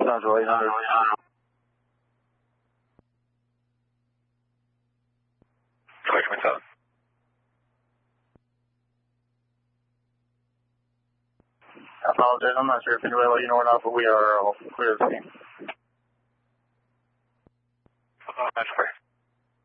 Central 800. I apologize. I'm not sure if anybody let you know or not, but we are clear of the scene. That's clear.